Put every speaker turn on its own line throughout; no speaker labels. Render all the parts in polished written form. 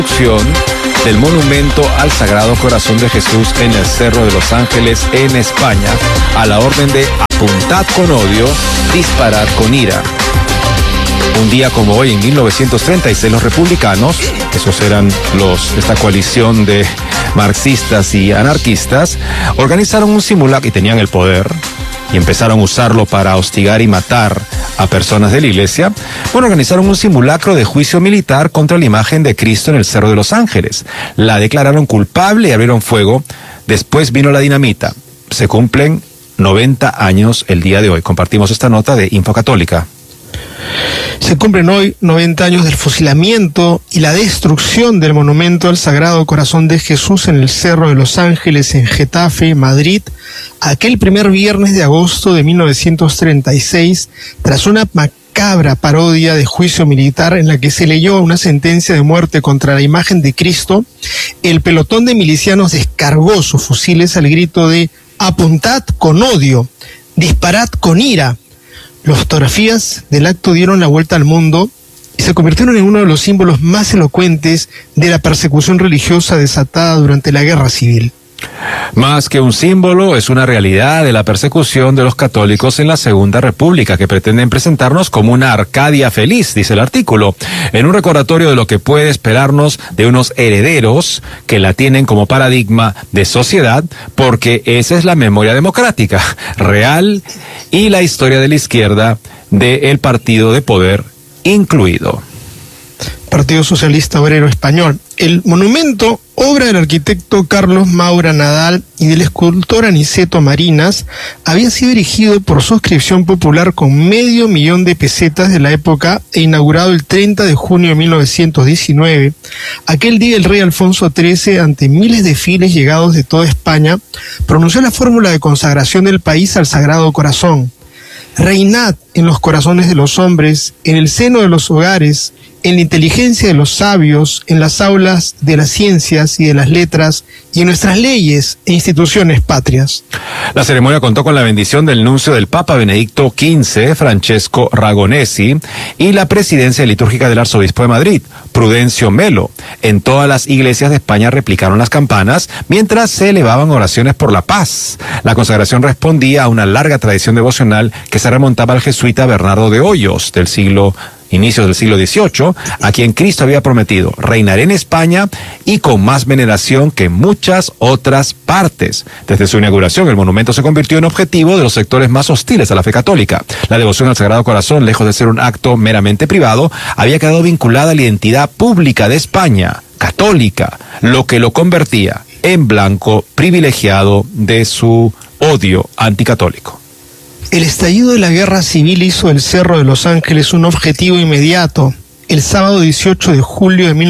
del monumento al Sagrado Corazón de Jesús en el Cerro de los Ángeles en España, a la orden de apuntad con odio, disparad con ira. Un día como hoy, en 1936, los republicanos, esos eran esta coalición de marxistas y anarquistas, organizaron un simulacro y tenían el poder, y empezaron a usarlo para hostigar y matar a personas de la iglesia. Bueno, organizaron un simulacro de juicio militar contra la imagen de Cristo en el Cerro de los Ángeles. La declararon culpable y abrieron fuego. Después vino la dinamita. Se cumplen 90 años el día de hoy. Compartimos esta nota de Infocatólica.
Se cumplen hoy 90 años del fusilamiento y la destrucción del monumento al Sagrado Corazón de Jesús en el Cerro de los Ángeles en Getafe, Madrid, aquel primer viernes de agosto de 1936, tras una macabra parodia de juicio militar en la que se leyó una sentencia de muerte contra la imagen de Cristo. El pelotón de milicianos descargó sus fusiles al grito de apuntad con odio, disparad con ira. Las fotografías del acto dieron la vuelta al mundo y se convirtieron en uno de los símbolos más elocuentes de la persecución religiosa desatada durante la Guerra Civil.
Más que un símbolo, es una realidad de la persecución de los católicos en la Segunda República, que pretenden presentarnos como una Arcadia feliz, dice el artículo, en un recordatorio de lo que puede esperarnos de unos herederos que la tienen como paradigma de sociedad, porque esa es la memoria democrática real y la historia de la izquierda del partido de poder incluido.
Partido Socialista Obrero Español. El monumento, obra del arquitecto Carlos Maura Nadal y del escultor Aniceto Marinas, había sido erigido por suscripción popular con $500,000 de pesetas de la época e inaugurado el 30 de junio de 1919. Aquel día el rey Alfonso XIII, ante miles de fieles llegados de toda España, pronunció la fórmula de consagración del país al Sagrado Corazón. Reinad en los corazones de los hombres, en el seno de los hogares, en la inteligencia de los sabios, en las aulas de las ciencias y de las letras, y en nuestras leyes e instituciones patrias.
La ceremonia contó con la bendición del nuncio del Papa Benedicto XV, Francesco Ragonesi, y la presidencia litúrgica del arzobispo de Madrid, Prudencio Melo. En todas las iglesias de España replicaron las campanas, mientras se elevaban oraciones por la paz. La consagración respondía a una larga tradición devocional que se remontaba al jesuita Bernardo de Hoyos, inicios del siglo XVIII, a quien Cristo había prometido reinar en España y con más veneración que en muchas otras partes. Desde su inauguración, el monumento se convirtió en objetivo de los sectores más hostiles a la fe católica. La devoción al Sagrado Corazón, lejos de ser un acto meramente privado, había quedado vinculada a la identidad pública de España, católica, lo que lo convertía en blanco privilegiado de su odio anticatólico.
El estallido de la Guerra Civil hizo del Cerro de los Ángeles un objetivo inmediato. El sábado 18 de julio de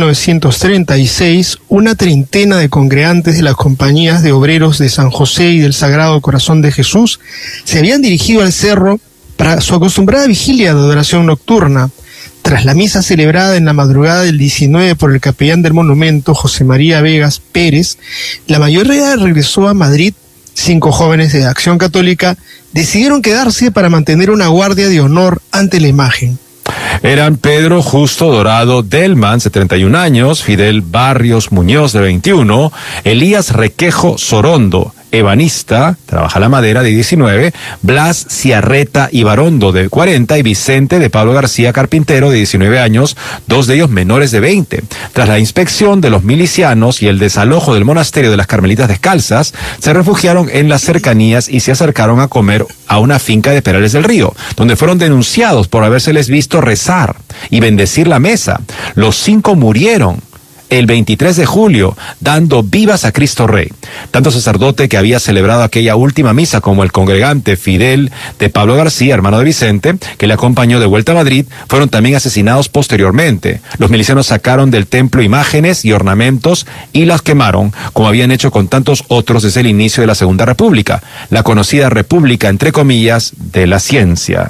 1936, una treintena de congregantes de las compañías de obreros de San José y del Sagrado Corazón de Jesús se habían dirigido al cerro para su acostumbrada vigilia de adoración nocturna. Tras la misa celebrada en la madrugada del 19 por el capellán del monumento, José María Vegas Pérez, la mayoría regresó a Madrid. 5 jóvenes de Acción Católica decidieron quedarse para mantener una guardia de honor ante la imagen.
Eran Pedro Justo Dorado Delman, 71 años, Fidel Barrios Muñoz, de 21, Elías Requejo Sorondo, ebanista, trabaja la madera, de 19, Blas Ciarreta Ibarondo, de 40, y Vicente de Pablo García Carpintero, de 19 años, 2 de ellos menores de 20. Tras la inspección de los milicianos y el desalojo del monasterio de las Carmelitas Descalzas, se refugiaron en las cercanías y se acercaron a comer a una finca de Perales del Río, donde fueron denunciados por habérseles visto rezar y bendecir la mesa. Los 5 murieron el 23 de julio, dando vivas a Cristo Rey. Tanto sacerdote que había celebrado aquella última misa como el congregante Fidel de Pablo García, hermano de Vicente, que le acompañó de vuelta a Madrid, fueron también asesinados posteriormente. Los milicianos sacaron del templo imágenes y ornamentos y las quemaron, como habían hecho con tantos otros desde el inicio de la Segunda República, la conocida República, entre comillas, de la ciencia.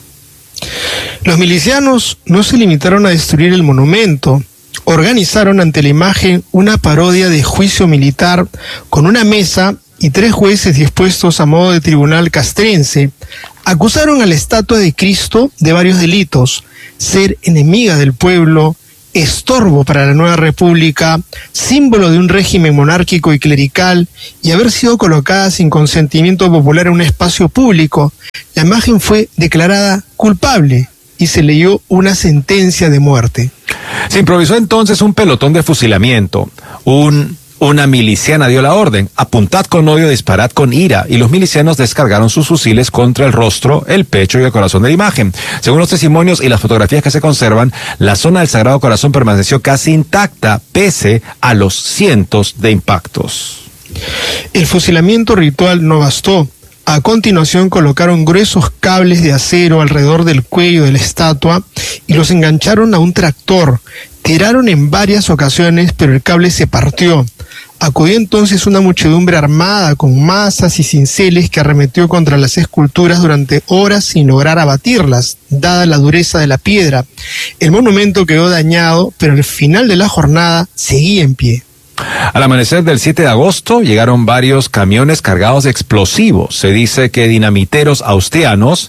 Los milicianos no se limitaron a destruir el monumento. Organizaron ante la imagen una parodia de juicio militar con una mesa y 3 jueces dispuestos a modo de tribunal castrense. Acusaron a la estatua de Cristo de varios delitos: ser enemiga del pueblo, estorbo para la nueva república, símbolo de un régimen monárquico y clerical, y haber sido colocada sin consentimiento popular en un espacio público. La imagen fue declarada culpable y se leyó una sentencia de muerte.
Se improvisó entonces un pelotón de fusilamiento. Una miliciana dio la orden: apuntad con odio, disparad con ira, y los milicianos descargaron sus fusiles contra el rostro, el pecho y el corazón de la imagen. Según los testimonios y las fotografías que se conservan, la zona del Sagrado Corazón permaneció casi intacta pese a los cientos de impactos.
El fusilamiento ritual no bastó. A continuación colocaron gruesos cables de acero alrededor del cuello de la estatua y los engancharon a un tractor. Tiraron en varias ocasiones, pero el cable se partió. Acudió entonces una muchedumbre armada con mazas y cinceles que arremetió contra las esculturas durante horas sin lograr abatirlas, dada la dureza de la piedra. El monumento quedó dañado, pero al final de la jornada seguía en pie.
Al amanecer del 7 de agosto llegaron varios camiones cargados de explosivos. Se dice que dinamiteros asturianos,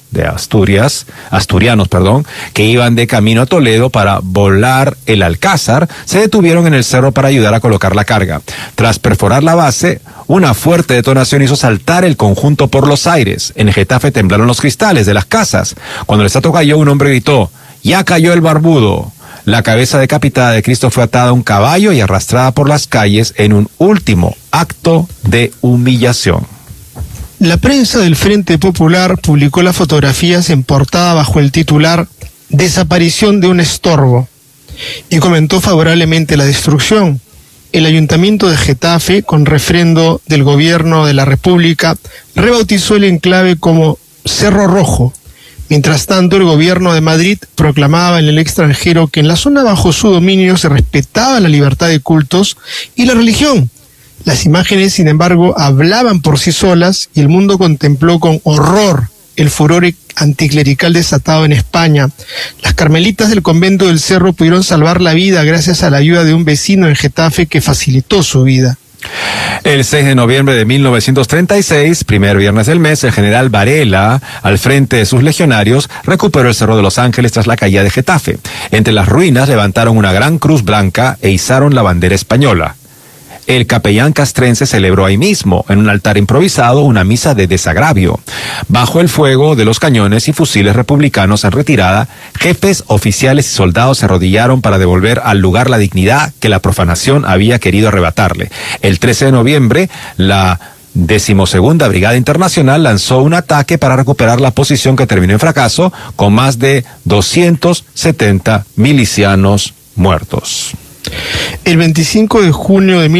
que iban de camino a Toledo para volar el Alcázar, se detuvieron en el cerro para ayudar a colocar la carga. Tras perforar la base, una fuerte detonación hizo saltar el conjunto por los aires. En Getafe temblaron los cristales de las casas. Cuando la estatua cayó, un hombre gritó: «¡Ya cayó el barbudo!». La cabeza decapitada de Cristo fue atada a un caballo y arrastrada por las calles en un último acto de humillación.
La prensa del Frente Popular publicó las fotografías en portada bajo el titular «Desaparición de un estorbo» y comentó favorablemente la destrucción. El Ayuntamiento de Getafe, con refrendo del Gobierno de la República, rebautizó el enclave como Cerro Rojo. Mientras tanto, el gobierno de Madrid proclamaba en el extranjero que en la zona bajo su dominio se respetaba la libertad de cultos y la religión. Las imágenes, sin embargo, hablaban por sí solas y el mundo contempló con horror el furor anticlerical desatado en España. Las carmelitas del convento del Cerro pudieron salvar la vida gracias a la ayuda de un vecino en Getafe que facilitó su vida.
El 6 de noviembre de 1936, primer viernes del mes, el general Varela, al frente de sus legionarios, recuperó el Cerro de los Ángeles tras la caída de Getafe. Entre las ruinas levantaron una gran cruz blanca e izaron la bandera española. El capellán castrense celebró ahí mismo, en un altar improvisado, una misa de desagravio. Bajo el fuego de los cañones y fusiles republicanos en retirada, jefes, oficiales y soldados se arrodillaron para devolver al lugar la dignidad que la profanación había querido arrebatarle. El 13 de noviembre, la 12ª Brigada Internacional lanzó un ataque para recuperar la posición que terminó en fracaso, con más de 270 milicianos muertos.
El 25 de junio de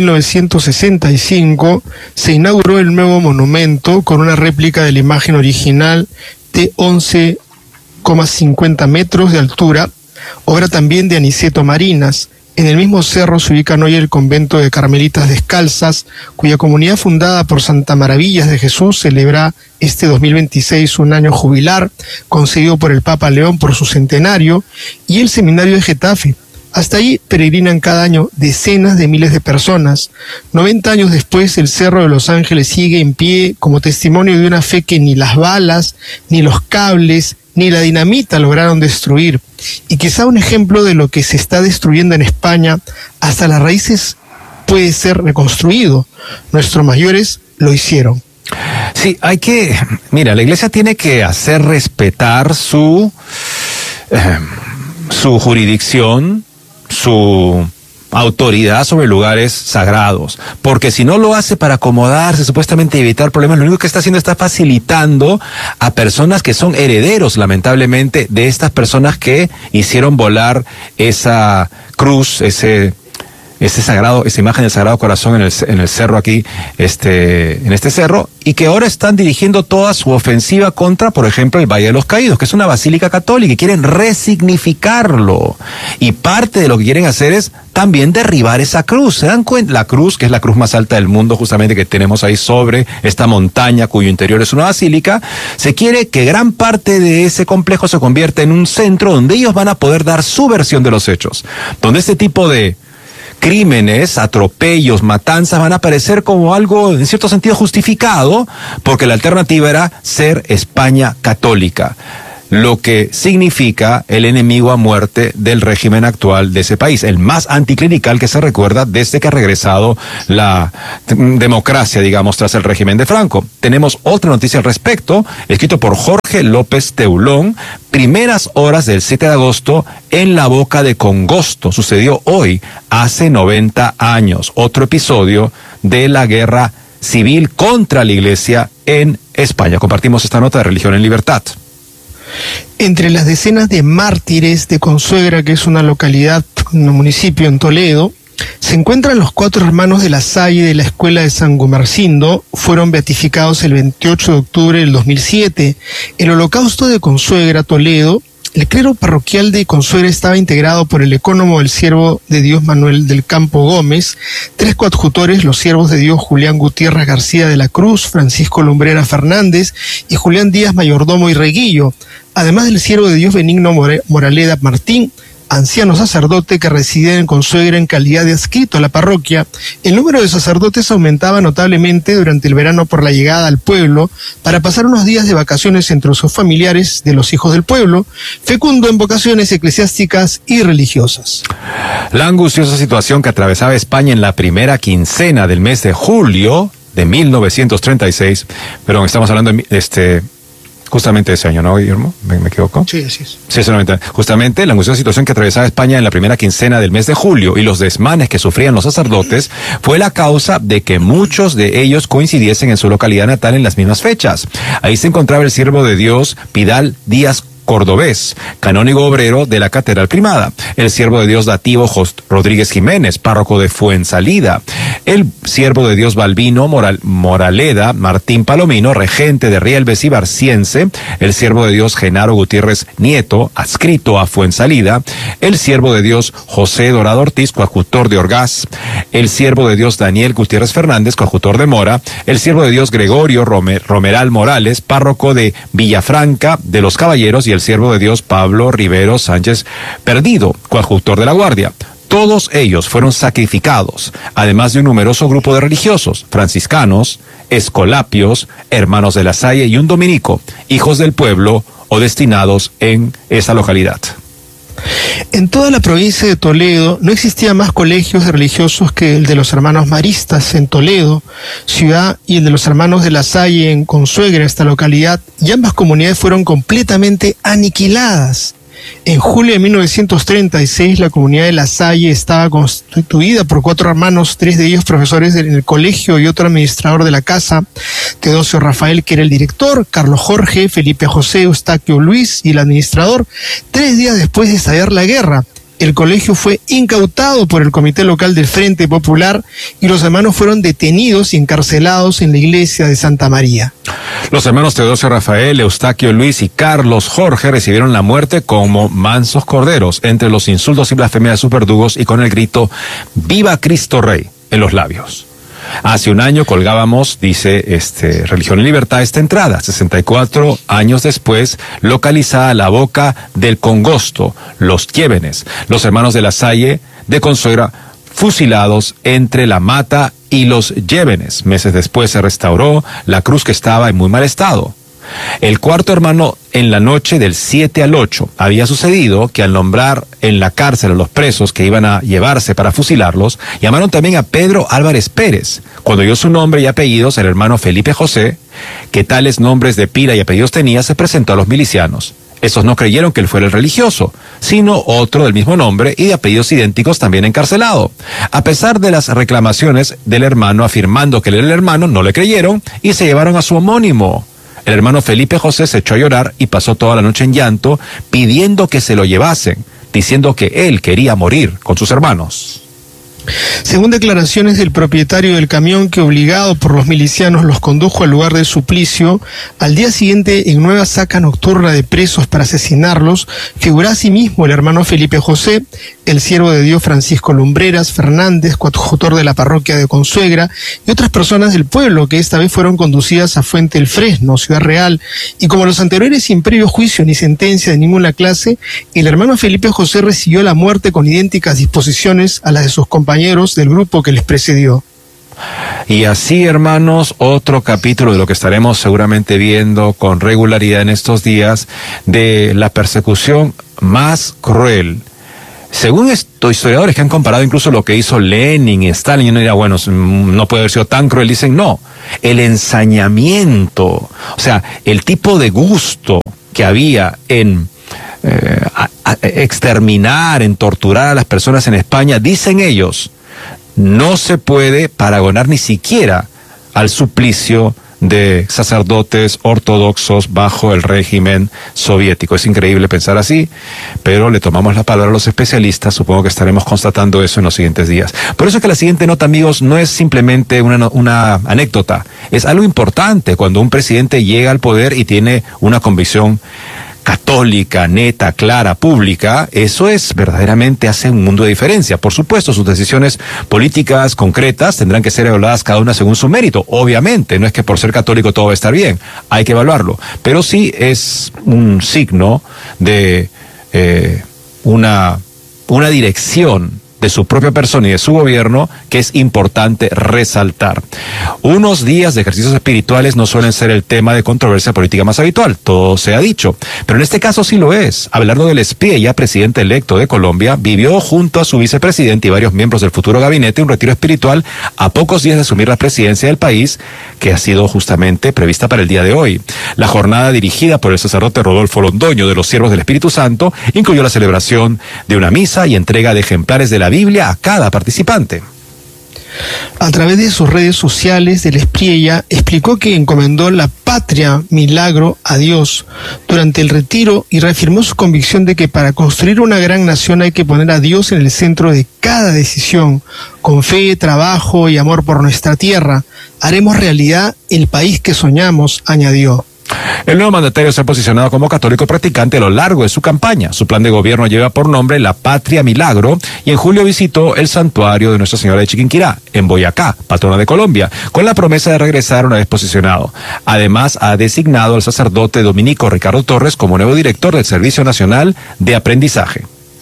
1965 se inauguró el nuevo monumento con una réplica de la imagen original de 11,50 metros de altura, obra también de Aniceto Marinas. En el mismo cerro se ubican hoy el convento de Carmelitas Descalzas, cuya comunidad fundada por Santa Maravillas de Jesús celebra este 2026 un año jubilar, concedido por el Papa León por su centenario, y el seminario de Getafe. Hasta allí peregrinan cada año decenas de miles de personas. 90 años después, el Cerro de los Ángeles sigue en pie como testimonio de una fe que ni las balas, ni los cables, ni la dinamita lograron destruir. Y quizá un ejemplo de lo que se está destruyendo en España, hasta las raíces puede ser reconstruido. Nuestros mayores lo hicieron.
Sí, la Iglesia tiene que hacer respetar su jurisdicción, su autoridad sobre lugares sagrados, porque si no lo hace para acomodarse, supuestamente evitar problemas, lo único que está haciendo está facilitando a personas que son herederos, lamentablemente, de estas personas que hicieron volar esa cruz, esa imagen del Sagrado Corazón en el cerro aquí, en este cerro, y que ahora están dirigiendo toda su ofensiva contra, por ejemplo, el Valle de los Caídos, que es una basílica católica, y quieren resignificarlo. Y parte de lo que quieren hacer es también derribar esa cruz. ¿Se dan cuenta? La cruz, que es la cruz más alta del mundo, justamente, que tenemos ahí sobre esta montaña, cuyo interior es una basílica, se quiere que gran parte de ese complejo se convierta en un centro donde ellos van a poder dar su versión de los hechos, donde este tipo de crímenes, atropellos, matanzas van a aparecer como algo en cierto sentido justificado, porque la alternativa era ser España católica. lo que significa el enemigo a muerte del régimen actual de ese país, el más anticlerical que se recuerda desde que ha regresado la democracia, digamos, tras el régimen de Franco. Tenemos otra noticia al respecto, escrito por Jorge López Teulón, primeras horas del 7 de agosto en la Boca de Congosto. Sucedió hoy, hace 90 años, otro episodio de la guerra civil contra la Iglesia en España. Compartimos esta nota de Religión en Libertad.
Entre las decenas de mártires de Consuegra, que es una localidad, un municipio en Toledo, se encuentran los 4 hermanos de la Salle de la Escuela de San Gumersindo. Fueron beatificados el 28 de octubre del 2007. El Holocausto de Consuegra, Toledo. El clero parroquial de Consuegra estaba integrado por el ecónomo del siervo de Dios Manuel del Campo Gómez, 3 coadjutores, los siervos de Dios Julián Gutiérrez García de la Cruz, Francisco Lumbrera Fernández y Julián Díaz Mayordomo y Reguillo, además del siervo de Dios Benigno Moraleda Martín, anciano sacerdote que residía en Consuegra en calidad de adscrito a la parroquia. El número de sacerdotes aumentaba notablemente durante el verano por la llegada al pueblo para pasar unos días de vacaciones entre sus familiares de los hijos del pueblo, fecundo en vocaciones eclesiásticas y religiosas.
La angustiosa situación que atravesaba España en la primera quincena del mes de julio de 1936, perdón, estamos hablando de justamente ese año, ¿no, Guillermo? ¿Me equivoco?
Sí, así es.
Sí, solamente. Justamente la angustiosa situación que atravesaba España en la primera quincena del mes de julio y los desmanes que sufrían los sacerdotes fue la causa de que muchos de ellos coincidiesen en su localidad natal en las mismas fechas. Ahí se encontraba el siervo de Dios Pidal Díaz Cordobés, canónigo obrero de la Catedral Primada, el siervo de Dios Dativo Rodríguez Jiménez, párroco de Fuensalida, el siervo de Dios Balbino Moraleda Martín Palomino, regente de Rielves y Barciense, el siervo de Dios Genaro Gutiérrez Nieto, adscrito a Fuensalida, el siervo de Dios José Dorado Ortiz, coadjutor de Orgaz, el siervo de Dios Daniel Gutiérrez Fernández, coadjutor de Mora, el siervo de Dios Gregorio Romeral Morales, párroco de Villafranca de los Caballeros, y el siervo de Dios Pablo Rivero Sánchez Perdido, coadjutor de la Guardia. Todos ellos fueron sacrificados, además de un numeroso grupo de religiosos, franciscanos, escolapios, hermanos de la Salle y un dominico, hijos del pueblo o destinados en esa localidad.
En toda la provincia de Toledo no existía más colegios religiosos que el de los hermanos maristas en Toledo, ciudad, y el de los hermanos de la Salle en Consuegra, esta localidad, y ambas comunidades fueron completamente aniquiladas. En julio de 1936, la comunidad de La Salle estaba constituida por 4 hermanos, 3 de ellos profesores en el colegio y otro administrador de la casa, Teodosio Rafael, que era el director, Carlos Jorge, Felipe José, Eustaquio Luis y el administrador. 3 días después de estallar la guerra, el colegio fue incautado por el Comité Local del Frente Popular y los hermanos fueron detenidos y encarcelados en la iglesia de Santa María.
Los hermanos Teodosio Rafael, Eustaquio Luis y Carlos Jorge recibieron la muerte como mansos corderos, entre los insultos y blasfemias de sus verdugos y con el grito "¡Viva Cristo Rey!" en los labios. Hace un año colgábamos, dice Religión y Libertad, esta entrada, 64 años después, localizada a la Boca del Congosto, los Llévenes, los hermanos de la Salle de Consuegra, fusilados entre la Mata y los Llévenes. Meses después se restauró la cruz, que estaba en muy mal estado. El cuarto hermano, en la noche del 7 al 8, había sucedido que al nombrar en la cárcel a los presos que iban a llevarse para fusilarlos, llamaron también a Pedro Álvarez Pérez. Cuando oyó su nombre y apellidos, el hermano Felipe José, que tales nombres de pila y apellidos tenía, se presentó a los milicianos. Estos no creyeron que él fuera el religioso, sino otro del mismo nombre y de apellidos idénticos también encarcelado. A pesar de las reclamaciones del hermano afirmando que él era el hermano, no le creyeron y se llevaron a su homónimo. El hermano Felipe José se echó a llorar y pasó toda la noche en llanto, pidiendo que se lo llevasen, diciendo que él quería morir con sus hermanos.
Según declaraciones del propietario del camión que, obligado por los milicianos, los condujo al lugar del suplicio, al día siguiente, en nueva saca nocturna de presos para asesinarlos, figura asimismo el hermano Felipe José, el siervo de Dios Francisco Lumbreras Fernández, coadjutor de la parroquia de Consuegra, y otras personas del pueblo que esta vez fueron conducidas a Fuente el Fresno, Ciudad Real, y como los anteriores, sin previo juicio ni sentencia de ninguna clase, el hermano Felipe José recibió la muerte con idénticas disposiciones a las de sus compañeros del grupo que les precedió.
Y así, hermanos, otro capítulo de lo que estaremos seguramente viendo con regularidad en estos días, de la persecución más cruel. Según estos historiadores que han comparado incluso lo que hizo Lenin y Stalin, y uno dirá, bueno, no puede haber sido tan cruel, dicen no, el ensañamiento, o sea, el tipo de gusto que había en exterminar, en torturar a las personas en España, dicen ellos, no se puede paragonar ni siquiera al suplicio de sacerdotes ortodoxos bajo el régimen soviético. Es increíble pensar así, pero le tomamos la palabra a los especialistas. Supongo que estaremos constatando eso en los siguientes días. Por eso es que la siguiente nota, amigos, no es simplemente una anécdota, es algo importante cuando un presidente llega al poder y tiene una convicción católica, neta, clara, pública. Eso es verdaderamente, hace un mundo de diferencia. Por supuesto, sus decisiones políticas concretas tendrán que ser evaluadas cada una según su mérito. Obviamente, no es que por ser católico todo va a estar bien, hay que evaluarlo. Pero sí es un signo de una dirección de su propia persona y de su gobierno que es importante resaltar. Unos días de ejercicios espirituales no suelen ser el tema de controversia política más habitual, todo se ha dicho, pero en este caso sí lo es. Abelardo del Espía, ya presidente electo de Colombia, vivió junto a su vicepresidente y varios miembros del futuro gabinete un retiro espiritual a pocos días de asumir la presidencia del país, que ha sido justamente prevista para el día de hoy. La jornada, dirigida por el sacerdote Rodolfo Londoño de los Siervos del Espíritu Santo, incluyó la celebración de una misa y entrega de ejemplares de la Biblia a cada participante.
A través de sus redes sociales, del Espriella explicó que encomendó la patria milagro a Dios durante el retiro y reafirmó su convicción de que para construir una gran nación hay que poner a Dios en el centro de cada decisión. Con fe, trabajo y amor por nuestra tierra, haremos realidad el país que soñamos, añadió.
El nuevo mandatario se ha posicionado como católico practicante a lo largo de su campaña. Su plan de gobierno lleva por nombre La Patria Milagro y en julio visitó el santuario de Nuestra Señora de Chiquinquirá, en Boyacá, patrona de Colombia, con la promesa de regresar una vez posicionado. Además, ha designado al sacerdote dominico Ricardo Torres como nuevo director del Servicio Nacional de Aprendizaje.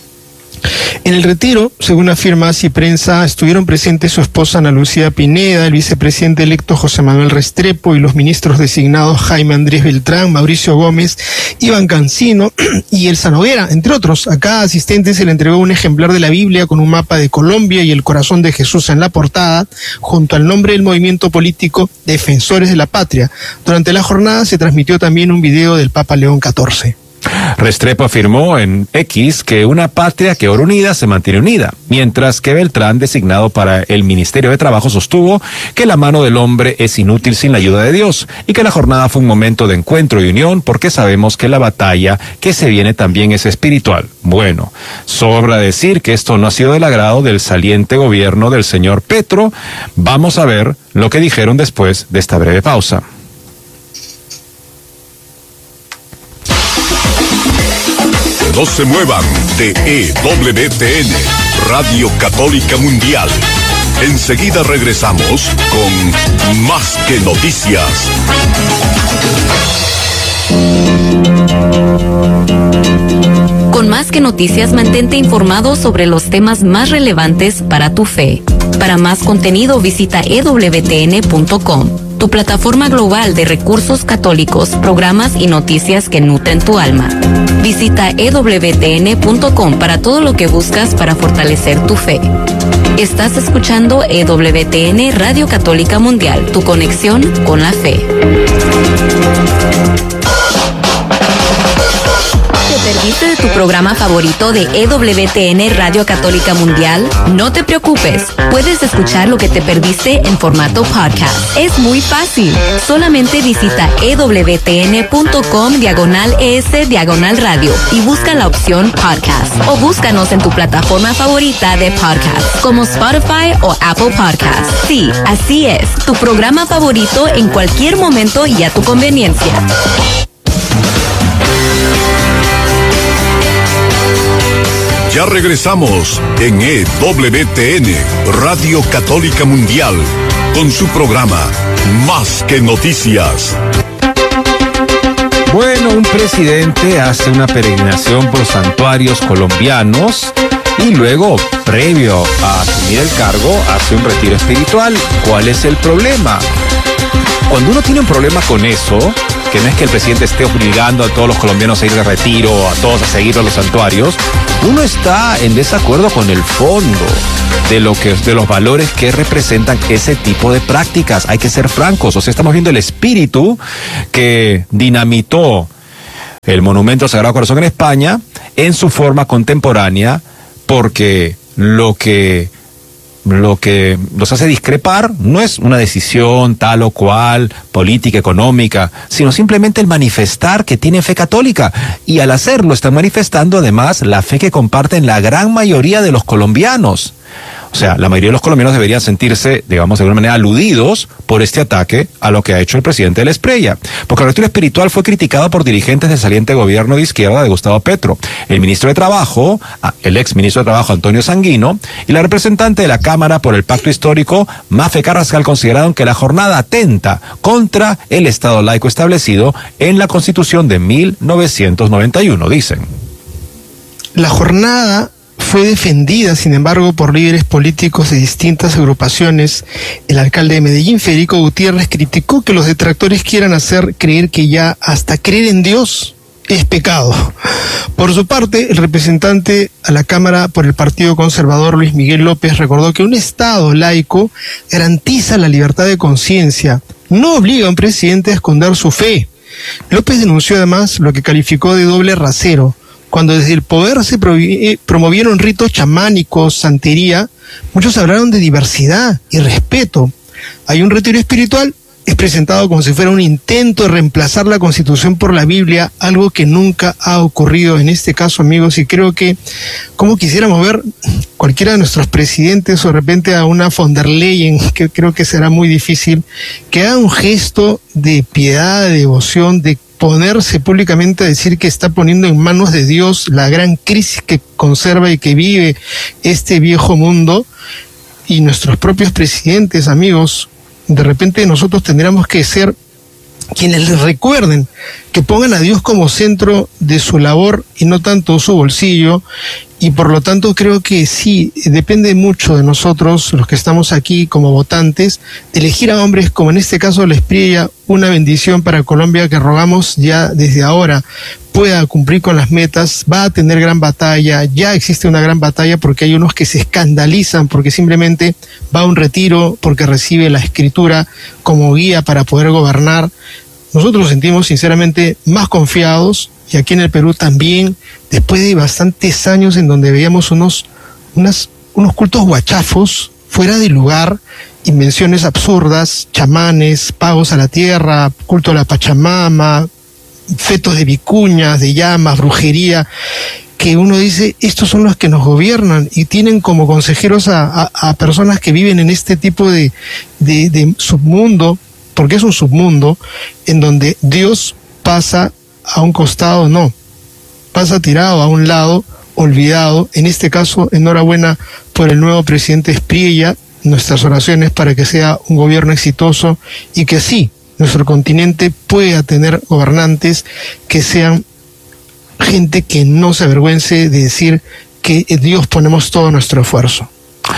En el retiro, según afirma Así Prensa, estuvieron presentes su esposa Ana Lucía Pineda, el vicepresidente electo José Manuel Restrepo y los ministros designados Jaime Andrés Beltrán, Mauricio Gómez, Iván Cancino y Elsa Noguera, entre otros. A cada asistente se le entregó un ejemplar de la Biblia con un mapa de Colombia y el corazón de Jesús en la portada, junto al nombre del movimiento político Defensores de la Patria. Durante la jornada se transmitió también un video del Papa León XIV.
Restrepo afirmó en X que una patria que ora unida se mantiene unida, mientras que Beltrán, designado para el Ministerio de Trabajo, sostuvo que la mano del hombre es inútil sin la ayuda de Dios y que la jornada fue un momento de encuentro y unión porque sabemos que la batalla que se viene también es espiritual. Bueno, sobra decir que esto no ha sido del agrado del saliente gobierno del señor Petro. Vamos a ver lo que dijeron después de esta breve pausa.
No se muevan de EWTN, Radio Católica Mundial. Enseguida regresamos con Más que Noticias.
Con Más que Noticias, mantente informado sobre los temas más relevantes para tu fe. Para más contenido, visita EWTN.com, tu plataforma global de recursos católicos, programas y noticias que nutren tu alma. Visita EWTN.com para todo lo que buscas para fortalecer tu fe. Estás escuchando EWTN Radio Católica Mundial, tu conexión con la fe. ¿Te perdiste de tu programa favorito de EWTN Radio Católica Mundial? No te preocupes, puedes escuchar lo que te perdiste en formato podcast. Es muy fácil, solamente visita EWTN.com/ES/radio y busca la opción podcast o búscanos en tu plataforma favorita de podcast como Spotify o Apple Podcasts. Sí, así es, tu programa favorito en cualquier momento y a tu conveniencia.
Ya regresamos en EWTN, Radio Católica Mundial, con su programa Más que Noticias.
Bueno, un presidente hace una peregrinación por santuarios colombianos y luego, previo a asumir el cargo, hace un retiro espiritual. ¿Cuál es el problema? Cuando uno tiene un problema con eso, que no es que el presidente esté obligando a todos los colombianos a ir de retiro, a todos a seguir a los santuarios, uno está en desacuerdo con el fondo de los valores que representan ese tipo de prácticas. Hay que ser francos, o sea, estamos viendo el espíritu que dinamitó el Monumento al Sagrado Corazón en España en su forma contemporánea, porque lo que los hace discrepar no es una decisión tal o cual, política, económica, sino simplemente el manifestar que tienen fe católica. Y al hacerlo están manifestando además la fe que comparten la gran mayoría de los colombianos. O sea, la mayoría de los colombianos deberían sentirse, digamos, de alguna manera aludidos por este ataque a lo que ha hecho el presidente de la Espriella. Porque el retiro espiritual fue criticado por dirigentes del saliente gobierno de izquierda de Gustavo Petro, el ministro de Trabajo, el ex ministro de Trabajo Antonio Sanguino, y la representante de la Cámara por el Pacto Histórico, Mafe Carrascal, consideraron que la jornada atenta contra el Estado laico establecido en la Constitución de 1991, dicen.
La jornada fue defendida, sin embargo, por líderes políticos de distintas agrupaciones. El alcalde de Medellín, Federico Gutiérrez, criticó que los detractores quieran hacer creer que ya hasta creer en Dios es pecado. Por su parte, el representante a la Cámara por el Partido Conservador, Luis Miguel López, recordó que un Estado laico garantiza la libertad de conciencia, no obliga a un presidente a esconder su fe. López denunció además lo que calificó de doble rasero, cuando desde el poder se promovieron ritos chamánicos, santería. Muchos hablaron de diversidad y respeto. Hay un retiro espiritual, es presentado como si fuera un intento de reemplazar la Constitución por la Biblia, algo que nunca ha ocurrido en este caso, amigos, y creo que, como quisiéramos ver cualquiera de nuestros presidentes o de repente a una von der Leyen, que creo que será muy difícil, que haga un gesto de piedad, de devoción, de ponerse públicamente a decir que está poniendo en manos de Dios la gran crisis que conserva y que vive este viejo mundo. Y nuestros propios presidentes, amigos, de repente nosotros tendríamos que ser quienes les recuerden que pongan a Dios como centro de su labor y no tanto su bolsillo. Y por lo tanto creo que sí, depende mucho de nosotros, los que estamos aquí como votantes, elegir a hombres como en este caso la Espriella, una bendición para Colombia que rogamos ya desde ahora pueda cumplir con las metas. Va a tener gran batalla, ya existe una gran batalla porque hay unos que se escandalizan porque simplemente va a un retiro, porque recibe la escritura como guía para poder gobernar. Nosotros nos sentimos sinceramente más confiados, y aquí en el Perú también, después de bastantes años en donde veíamos unos cultos guachafos, fuera de lugar, invenciones absurdas, chamanes, pagos a la tierra, culto a la Pachamama, fetos de vicuñas, de llamas, brujería, que uno dice, estos son los que nos gobiernan y tienen como consejeros a personas que viven en este tipo de submundo, porque es un submundo en donde Dios pasa a un costado, no, pasa tirado a un lado, olvidado. En este caso, enhorabuena por el nuevo presidente Espriella, nuestras oraciones para que sea un gobierno exitoso y que sí, nuestro continente pueda tener gobernantes que sean gente que no se avergüence de decir que en Dios ponemos todo nuestro esfuerzo.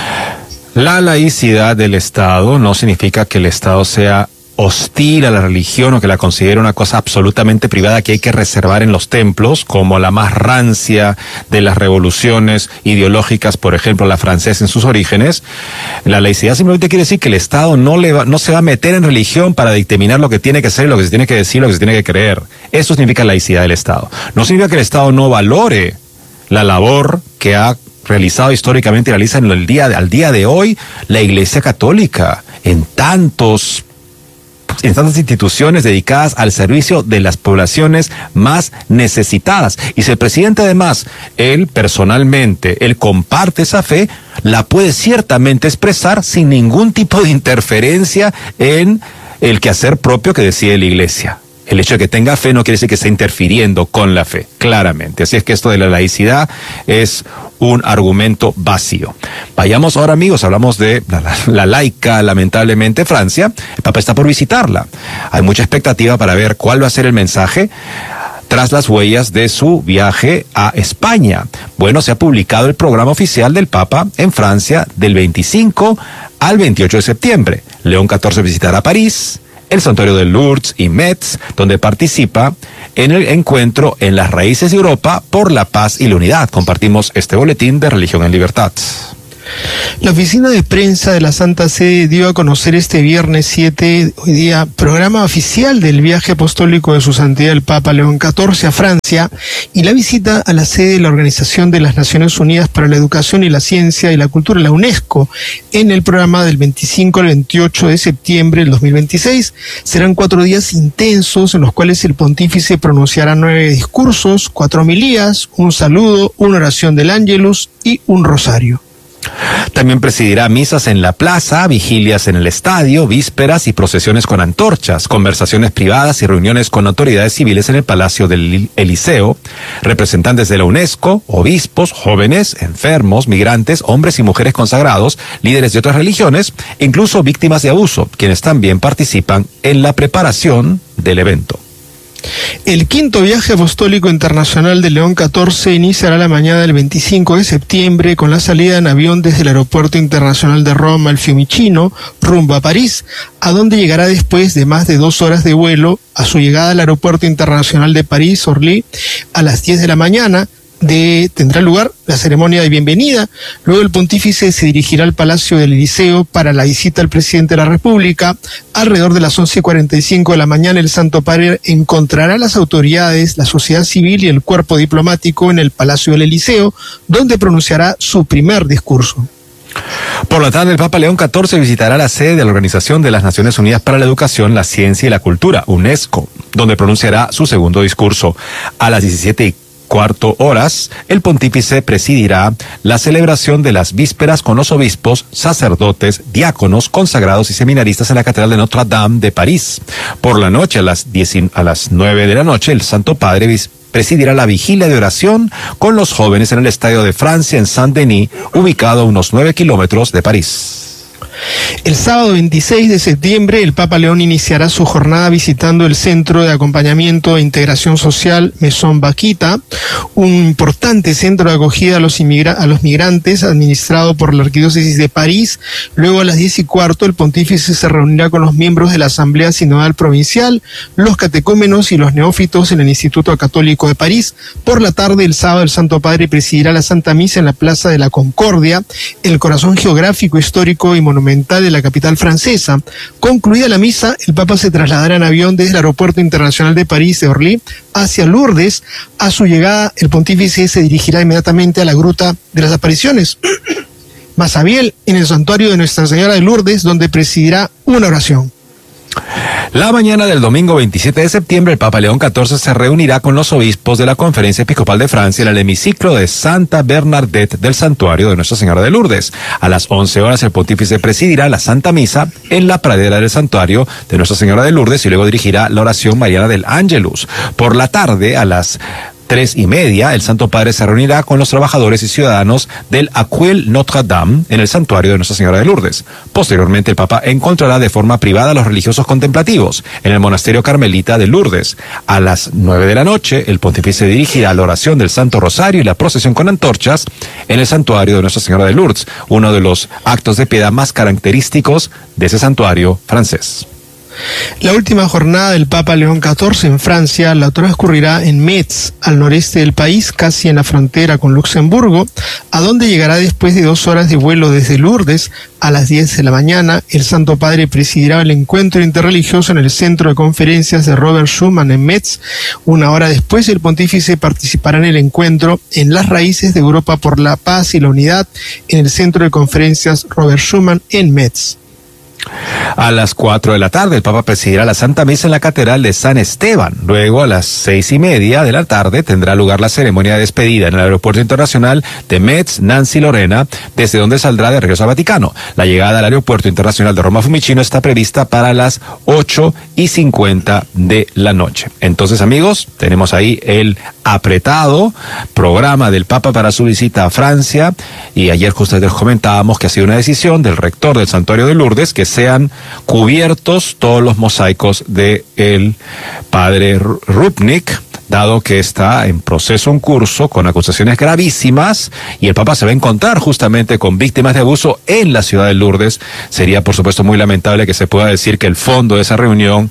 La laicidad del Estado no significa que el Estado sea hostil a la religión o que la considere una cosa absolutamente privada que hay que reservar en los templos, como la más rancia de las revoluciones ideológicas, por ejemplo la francesa en sus orígenes. La laicidad simplemente quiere decir que el Estado no se va a meter en religión para dictaminar lo que tiene que ser, lo que se tiene que decir, lo que se tiene que creer. Eso significa laicidad del Estado. No significa que el Estado no valore la labor que ha realizado históricamente y realiza al día de hoy la Iglesia Católica en tantas instituciones dedicadas al servicio de las poblaciones más necesitadas. Y si el presidente además, él personalmente, él comparte esa fe, la puede ciertamente expresar sin ningún tipo de interferencia en el quehacer propio que decide la Iglesia. El hecho de que tenga fe no quiere decir que esté interfiriendo con la fe, claramente. Así es que esto de la laicidad es un argumento vacío. Vayamos ahora, amigos, hablamos de la laica, lamentablemente, Francia. El Papa está por visitarla. Hay mucha expectativa para ver cuál va a ser el mensaje. tras las huellas de su viaje a España. Bueno, se ha publicado el programa oficial del Papa en Francia del 25 al 28 de septiembre. León XIV visitará París, el Santuario de Lourdes y Metz, donde participa en el encuentro en las raíces de Europa por la paz y la unidad. Compartimos este boletín de Religión en Libertad.
La oficina de prensa de la Santa Sede dio a conocer este viernes 7, hoy día, programa oficial del viaje apostólico de su santidad el Papa León XIV a Francia y la visita a la sede de la Organización de las Naciones Unidas para la Educación y la Ciencia y la Cultura, la UNESCO, en el programa del 25 al 28 de septiembre del 2026. Serán 4 días intensos en los cuales el pontífice pronunciará 9 discursos, 4 homilías, un saludo, una oración del Ángelus y un rosario.
También presidirá misas en la plaza, vigilias en el estadio, vísperas y procesiones con antorchas, conversaciones privadas y reuniones con autoridades civiles en el Palacio del Eliseo, representantes de la UNESCO, obispos, jóvenes, enfermos, migrantes, hombres y mujeres consagrados, líderes de otras religiones, incluso víctimas de abuso, quienes también participan en la preparación del evento.
El quinto viaje apostólico internacional de León XIV iniciará la mañana del 25 de septiembre con la salida en avión desde el Aeropuerto Internacional de Roma, el Fiumicino, rumbo a París, a donde llegará después de más de 2 horas de vuelo. A su llegada al Aeropuerto Internacional de París, Orly, a las 10 de la mañana, tendrá lugar la ceremonia de bienvenida. Luego el pontífice se dirigirá al Palacio del Eliseo para la visita al presidente de la República. Alrededor de las 11:45 de la mañana el Santo Padre encontrará a las autoridades, la sociedad civil y el cuerpo diplomático en el Palacio del Eliseo, donde pronunciará su primer discurso.
Por la tarde, el Papa León XIV visitará la sede de la Organización de las Naciones Unidas para la Educación, la Ciencia y la Cultura, UNESCO, donde pronunciará su segundo discurso. A las 17:15 el pontífice presidirá la celebración de las vísperas con los obispos, sacerdotes, diáconos, consagrados y seminaristas en la Catedral de Notre Dame de París. Por la noche, a las 9 de la noche, el Santo Padre presidirá la vigilia de oración con los jóvenes en el Estadio de Francia en Saint-Denis, ubicado a unos 9 kilómetros de París.
El sábado 26 de septiembre, el Papa León iniciará su jornada visitando el Centro de Acompañamiento e Integración Social Maison Vaquita, un importante centro de acogida a los migrantes administrado por la Arquidiócesis de París. Luego a las 10:15 el pontífice se reunirá con los miembros de la Asamblea Sinodal Provincial, los catecúmenos y los neófitos en el Instituto Católico de París. Por la tarde, el sábado, el Santo Padre presidirá la Santa Misa en la Plaza de la Concordia, el corazón geográfico, histórico y monumental de la capital francesa. Concluida la misa, el Papa se trasladará en avión desde el Aeropuerto Internacional de París de Orly hacia Lourdes. A su llegada, el pontífice se dirigirá inmediatamente a la Gruta de las Apariciones, Masabiel, en el santuario de Nuestra Señora de Lourdes, donde presidirá una oración.
La mañana del domingo 27 de septiembre, el Papa León XIV se reunirá con los obispos de la Conferencia Episcopal de Francia en el hemiciclo de Santa Bernadette del Santuario de Nuestra Señora de Lourdes. A las 11 horas, el pontífice presidirá la Santa Misa en la pradera del Santuario de Nuestra Señora de Lourdes y luego dirigirá la oración mariana del Ángelus. Por la tarde, a las 3:30, el Santo Padre se reunirá con los trabajadores y ciudadanos del Aquil Notre Dame en el Santuario de Nuestra Señora de Lourdes. Posteriormente, el Papa encontrará de forma privada a los religiosos contemplativos en el Monasterio Carmelita de Lourdes. A las 9 de la noche, el pontífice dirigirá la oración del Santo Rosario y la procesión con antorchas en el Santuario de Nuestra Señora de Lourdes, uno de los actos de piedad más característicos de ese santuario francés.
La última jornada del Papa León XIV en Francia la transcurrirá en Metz, al noreste del país, casi en la frontera con Luxemburgo, a donde llegará después de 2 horas de vuelo desde Lourdes. A las 10 de la mañana, el Santo Padre presidirá el encuentro interreligioso en el Centro de Conferencias de Robert Schuman en Metz. 1 hora después, el pontífice participará en el encuentro en las raíces de Europa por la paz y la unidad en el Centro de Conferencias Robert Schuman en Metz.
A las 4 de la tarde, el Papa presidirá la Santa Misa en la Catedral de San Esteban. Luego, a las 6:30 de la tarde, tendrá lugar la ceremonia de despedida en el Aeropuerto Internacional de Metz, Nancy Lorena, desde donde saldrá de regreso al Vaticano. La llegada al Aeropuerto Internacional de Roma Fiumicino está prevista para las 8:50 de la noche. Entonces, amigos, tenemos ahí el apretado programa del Papa para su visita a Francia. Y ayer justo les comentábamos que ha sido una decisión del rector del Santuario de Lourdes que sean cubiertos todos los mosaicos de el padre Rupnik dado que está en proceso en curso con acusaciones gravísimas y el Papa se va a encontrar justamente con víctimas de abuso en la ciudad de Lourdes. Sería, por supuesto, muy lamentable que se pueda decir que el fondo de esa reunión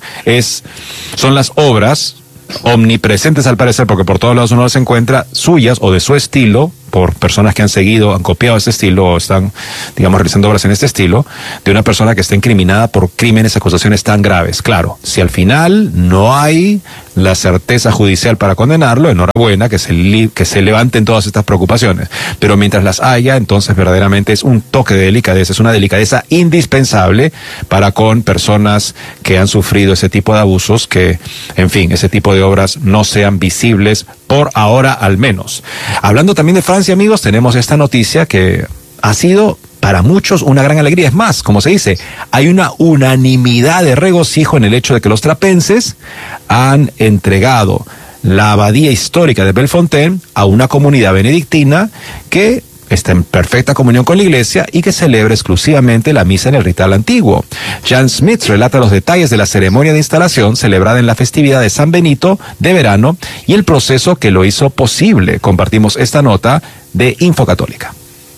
son las obras omnipresentes, al parecer, porque por todos lados uno las encuentra, suyas o de su estilo, por personas que han seguido, han copiado ese estilo o están, digamos, realizando obras en este estilo, de una persona que está incriminada por crímenes, acusaciones tan graves. Claro, si al final no hay la certeza judicial para condenarlo, enhorabuena, que se levanten todas estas preocupaciones. Pero mientras las haya, entonces verdaderamente es un toque de delicadeza, es una delicadeza indispensable para con personas que han sufrido ese tipo de abusos, que, en fin, ese tipo de obras no sean visibles por ahora al menos. Hablando también de Francia, amigos, tenemos esta noticia que ha sido para muchos una gran alegría. Es más, como se dice, hay una unanimidad de regocijo en el hecho de que los trapenses han entregado la abadía histórica de Bellefontaine a una comunidad benedictina que está en perfecta comunión con la iglesia y que celebra exclusivamente la misa en el ritual antiguo. Jan Smith relata los detalles de la ceremonia de instalación celebrada en la festividad de San Benito de verano y el proceso que lo hizo posible. Compartimos esta nota de Infocatólica.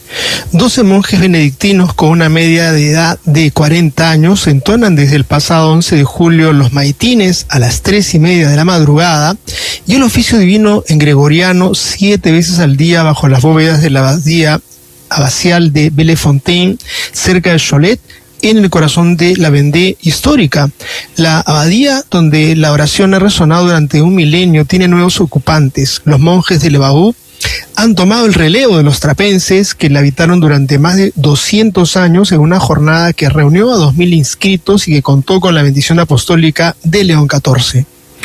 12 monjes benedictinos con una media de edad de 40 años entonan desde el pasado 11 de julio los maitines a las 3:30 de la madrugada y el oficio divino en gregoriano 7 veces al día bajo las bóvedas de la abadía abacial de Bellefontaine, cerca de Cholet, en el corazón de la Vendée histórica. La abadía, donde la oración ha resonado durante un milenio, tiene nuevos ocupantes. Los monjes de Lebaú han tomado el relevo de los trapenses que la habitaron durante más de 200 años en una jornada que reunió a 2.000 inscritos y que contó con la bendición apostólica de León XIV.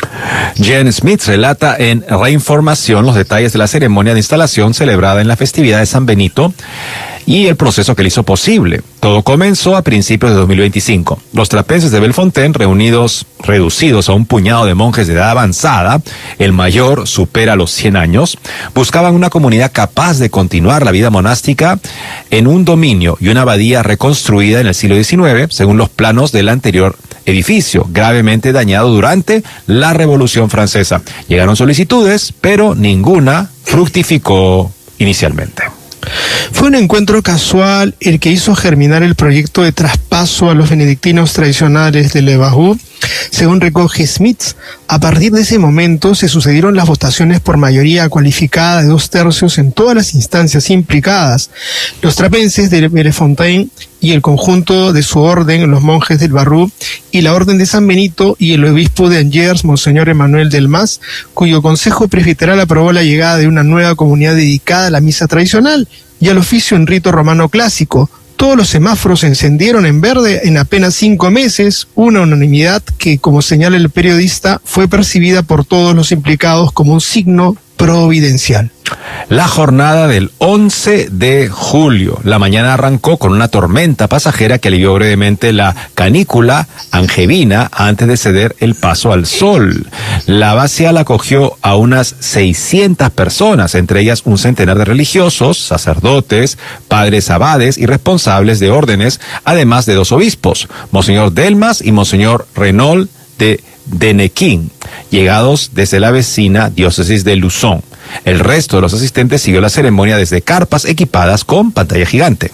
Jan Smith relata en Reinformación los detalles de la ceremonia de instalación celebrada en la festividad de San Benito y el proceso que le hizo posible. Todo comenzó a principios de 2025. Los trapenses de Bellefontaine, reducidos a un puñado de monjes de edad avanzada, el mayor supera los 100 años, buscaban una comunidad capaz de continuar la vida monástica en un dominio y una abadía reconstruida en el siglo XIX, según los planos del anterior edificio, gravemente dañado durante la Revolución Francesa. Llegaron solicitudes, pero ninguna fructificó inicialmente.
Fue un encuentro casual el que hizo germinar el proyecto de traspaso a los benedictinos tradicionales de Lebaú. Según recoge Smith, a partir de ese momento se sucedieron las votaciones por mayoría cualificada de 2/3 en todas las instancias implicadas. Los trapenses de Bellefontaine y el conjunto de su orden, los monjes del Barrú, y la orden de San Benito y el obispo de Angers, Monseñor Emmanuel Delmas, cuyo consejo presbiteral aprobó la llegada de una nueva comunidad dedicada a la misa tradicional y al oficio en rito romano clásico. Todos los semáforos se encendieron en verde en apenas 5 meses, una unanimidad que, como señala el periodista, fue percibida por todos los implicados como un signo providencial.
La jornada del 11 de julio. La mañana arrancó con una tormenta pasajera que alivió brevemente la canícula angevina antes de ceder el paso al sol. La abacial acogió a unas 600 personas, entre ellas un centenar de religiosos, sacerdotes, padres abades y responsables de órdenes, además de 2 obispos, Monseñor Delmas y Monseñor Renaud de Denequín, llegados desde la vecina diócesis de Luzón. El resto de los asistentes siguió la ceremonia desde carpas equipadas con pantalla gigante.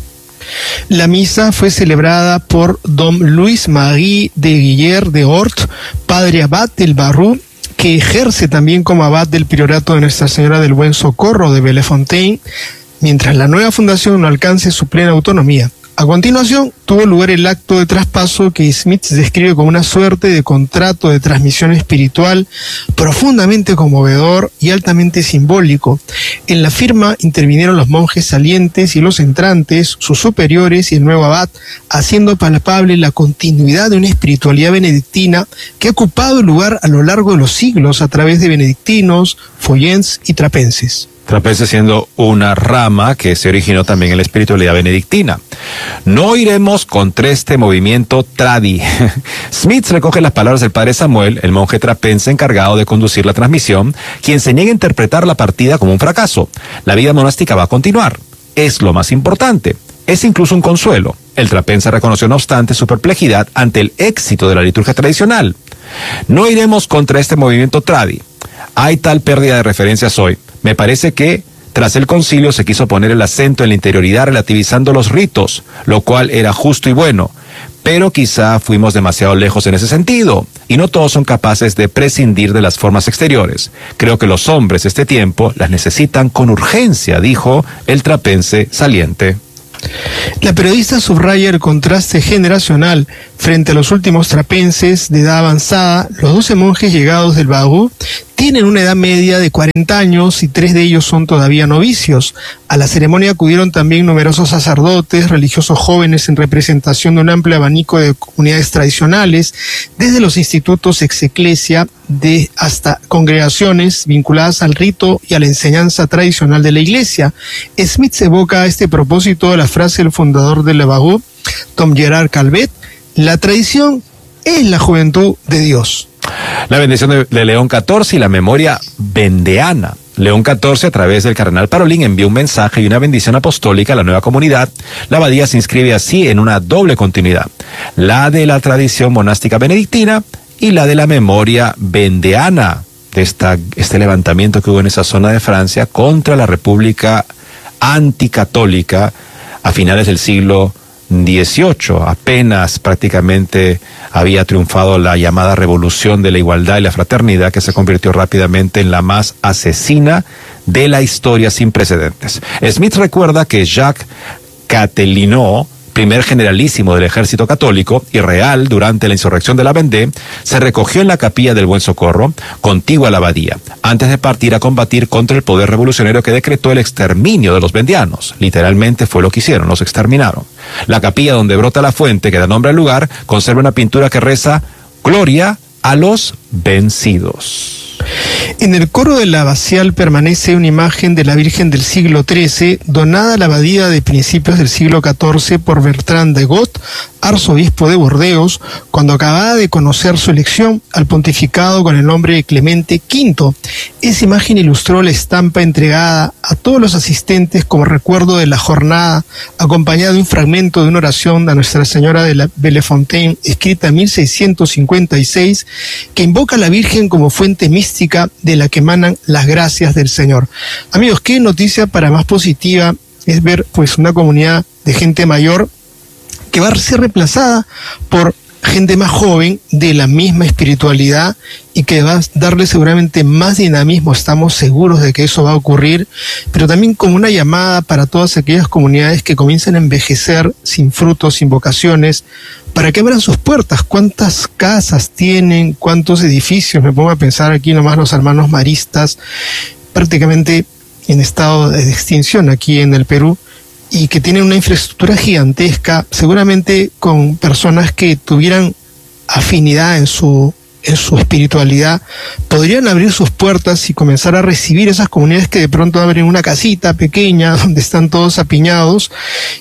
La misa fue celebrada por Dom Louis-Marie de Guiller de Hort, padre abad del Barrú, que ejerce también como abad del priorato de Nuestra Señora del Buen Socorro de Bellefontaine, mientras la nueva fundación no alcance su plena autonomía. A continuación, tuvo lugar el acto de traspaso que Smith describe como una suerte de contrato de transmisión espiritual profundamente conmovedor y altamente simbólico. En la firma intervinieron los monjes salientes y los entrantes, sus superiores y el nuevo abad, haciendo palpable la continuidad de una espiritualidad benedictina que ha ocupado lugar a lo largo de los siglos a través de benedictinos, follens y trapenses.
Trapenses siendo una rama que se originó también en la espiritualidad benedictina. No iremos contra este movimiento tradi. Smith recoge las palabras del padre Samuel, el monje trapense encargado de conducir la transmisión, quien se niega a interpretar la partida como un fracaso. La vida monástica va a continuar. Es lo más importante. Es incluso un consuelo. El trapense reconoció no obstante su perplejidad ante el éxito de la liturgia tradicional. No iremos contra este movimiento tradi. Hay tal pérdida de referencias hoy. Me parece que tras el concilio se quiso poner el acento en la interioridad relativizando los ritos, lo cual era justo y bueno. Pero quizá fuimos demasiado lejos en ese sentido, y no todos son capaces de prescindir de las formas exteriores. Creo que los hombres de este tiempo las necesitan con urgencia, dijo el trapense saliente.
La periodista subraya el contraste generacional frente a los últimos trapenses de edad avanzada. Los 12 monjes llegados del Bagú tienen una edad media de 40 años y 3 de ellos son todavía novicios. A la ceremonia acudieron también numerosos sacerdotes, religiosos jóvenes en representación de un amplio abanico de comunidades tradicionales, desde los institutos ex ecclesia hasta congregaciones vinculadas al rito y a la enseñanza tradicional de la iglesia. Smith evoca a este propósito la frase del fundador del Bagú, Tom Gerard Calvet: la tradición es la juventud de Dios.
La bendición de León XIV y la memoria vendeana. León XIV, a través del cardenal Parolin, envió un mensaje y una bendición apostólica a la nueva comunidad. La abadía se inscribe así en una doble continuidad: la de la tradición monástica benedictina y la de la memoria vendeana, de este levantamiento que hubo en esa zona de Francia contra la República anticatólica a finales del siglo XVIII. Apenas prácticamente había triunfado la llamada Revolución de la Igualdad y la Fraternidad, que se convirtió rápidamente en la más asesina de la historia sin precedentes. Smith recuerda que Jacques Catelinot, primer generalísimo del ejército católico y real durante la insurrección de la Vendée, se recogió en la capilla del Buen Socorro, contigua a la abadía, antes de partir a combatir contra el poder revolucionario que decretó el exterminio de los vendianos. Literalmente fue lo que hicieron, los exterminaron. La capilla donde brota la fuente que da nombre al lugar conserva una pintura que reza: Gloria a los vencidos.
En el coro de la abacial permanece una imagen de la Virgen del siglo XIII, donada a la abadía de principios del siglo XIV por Bertrand de Got, arzobispo de Burdeos, cuando acababa de conocer su elección al pontificado con el nombre de Clemente V. Esa imagen ilustró la estampa entregada a todos los asistentes como recuerdo de la jornada, acompañada de un fragmento de una oración a Nuestra Señora de la Bellefontaine, escrita en 1656, que invoca a la Virgen como fuente mística de la que emanan las gracias del Señor. Amigos, qué noticia para más positiva es ver pues una comunidad de gente mayor que va a ser reemplazada por gente más joven de la misma espiritualidad y que va a darle seguramente más dinamismo. Estamos seguros de que eso va a ocurrir, pero también como una llamada para todas aquellas comunidades que comienzan a envejecer sin frutos, sin vocaciones, para que abran sus puertas. ¿Cuántas casas tienen? ¿Cuántos edificios? Me pongo a pensar aquí nomás los hermanos maristas, prácticamente en estado de extinción aquí en el Perú, y que tienen una infraestructura gigantesca, seguramente con personas que tuvieran afinidad en su espiritualidad, podrían abrir sus puertas y comenzar a recibir esas comunidades que de pronto abren una casita pequeña donde están todos apiñados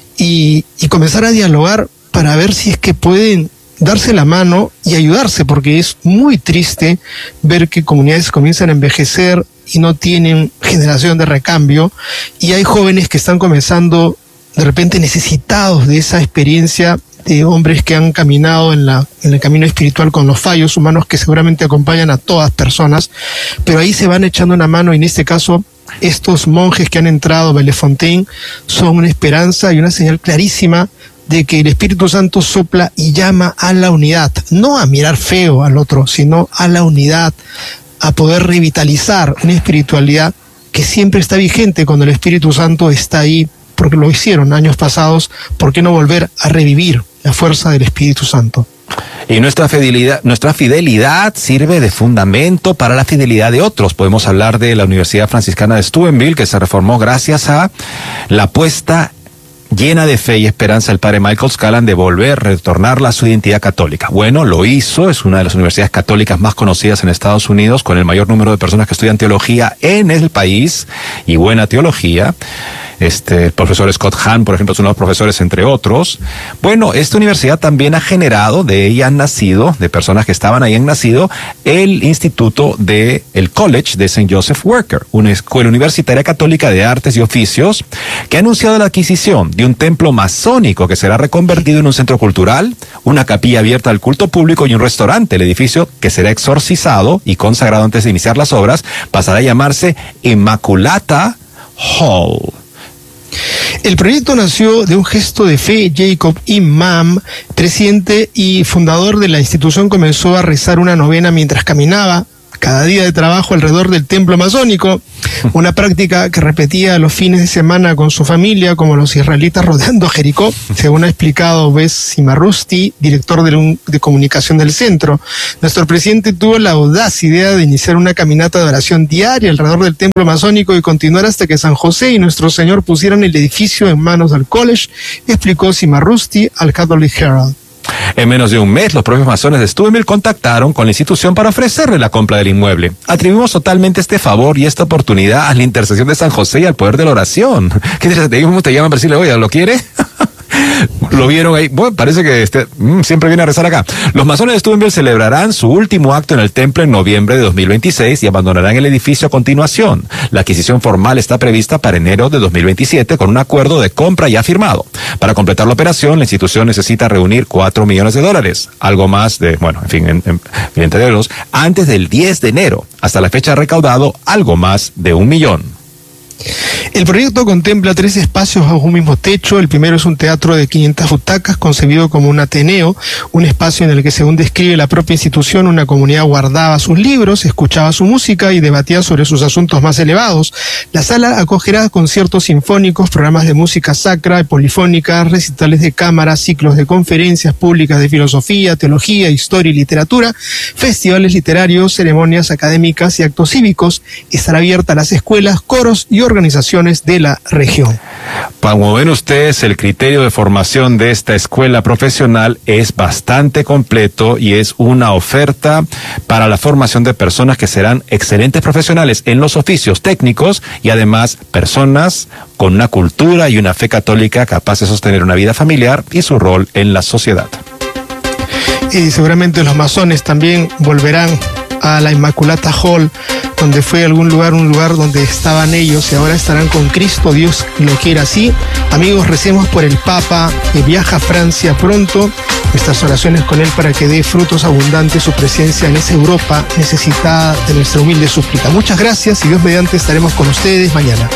y comenzar a dialogar para ver si es que pueden darse la mano y ayudarse, porque es muy triste ver que comunidades comienzan a envejecer y no tienen generación de recambio, y hay jóvenes que están comenzando de repente necesitados de esa experiencia de hombres que han caminado en el camino espiritual con los fallos humanos que seguramente acompañan a todas personas, pero ahí se van echando una mano, y en este caso estos monjes que han entrado a Bellefontaine son una esperanza y una señal clarísima de que el Espíritu Santo sopla y llama a la unidad, no a mirar feo al otro, sino a la unidad, a poder revitalizar una espiritualidad que siempre está vigente cuando el Espíritu Santo está ahí, porque lo hicieron años pasados. ¿Por qué no volver a revivir la fuerza del Espíritu Santo?
Y nuestra fidelidad sirve de fundamento para la fidelidad de otros. Podemos hablar de la Universidad Franciscana de Steubenville, que se reformó gracias a la apuesta llena de fe y esperanza del padre Michael Scallan de retornarla a su identidad católica. Bueno, lo hizo, es una de las universidades católicas más conocidas en Estados Unidos, con el mayor número de personas que estudian teología en el país, y buena teología. el profesor Scott Hahn, por ejemplo, es uno de los profesores, entre otros. Bueno, esta universidad también ha generado, de ella han nacido, de personas que estaban ahí han nacido, el instituto el College de St. Joseph Worker, una escuela universitaria católica de artes y oficios, que ha anunciado la adquisición de un templo masónico que será reconvertido en un centro cultural, una capilla abierta al culto público y un restaurante. El edificio, que será exorcizado y consagrado antes de iniciar las obras, pasará a llamarse Immaculata Hall.
El proyecto nació de un gesto de fe. Jacob Imam, presidente y fundador de la institución, comenzó a rezar una novena mientras caminaba cada día de trabajo alrededor del templo masónico, una práctica que repetía los fines de semana con su familia, como los israelitas rodeando Jericó, según ha explicado Wes Simarusti, director de comunicación del centro. Nuestro presidente tuvo la audaz idea de iniciar una caminata de oración diaria alrededor del templo masónico y continuar hasta que San José y Nuestro Señor pusieran el edificio en manos del college, explicó Simarusti al Catholic Herald.
En menos de un mes, los propios masones de Steubenville contactaron con la institución para ofrecerle la compra del inmueble. Atribuimos totalmente este favor y esta oportunidad a la intercesión de San José y al poder de la oración. ¿Qué te llaman para decirle, oye, ¿lo quiere? Lo vieron ahí. Bueno, parece que siempre viene a rezar acá. Los masones de Steubenville celebrarán su último acto en el templo en noviembre de 2026 y abandonarán el edificio a continuación. La adquisición formal está prevista para enero de 2027 con un acuerdo de compra ya firmado. Para completar la operación, la institución necesita reunir $4 millones, algo más de, entre euros, antes del 10 de enero. Hasta la fecha ha recaudado algo más de $1 millón.
El proyecto contempla 3 espacios bajo un mismo techo. El primero es un teatro de 500 butacas concebido como un ateneo, un espacio en el que, según describe la propia institución, una comunidad guardaba sus libros, escuchaba su música y debatía sobre sus asuntos más elevados. La sala acogerá conciertos sinfónicos, programas de música sacra y polifónica, recitales de cámara, ciclos de conferencias públicas de filosofía, teología, historia y literatura, festivales literarios, ceremonias académicas y actos cívicos. Estará abierta a las escuelas, coros y organizaciones de la región.
Como ven ustedes, el criterio de formación de esta escuela profesional es bastante completo y es una oferta para la formación de personas que serán excelentes profesionales en los oficios técnicos y además personas con una cultura y una fe católica capaz de sostener una vida familiar y su rol en la sociedad.
Y seguramente los masones también volverán a la Immaculata Hall, donde fue un lugar donde estaban ellos, y ahora estarán con Cristo, Dios lo quiera así. Amigos, recemos por el Papa que viaja a Francia pronto. Nuestras oraciones con él para que dé frutos abundantes su presencia en esa Europa necesitada de nuestra humilde súplica. Muchas gracias y Dios mediante estaremos con ustedes mañana.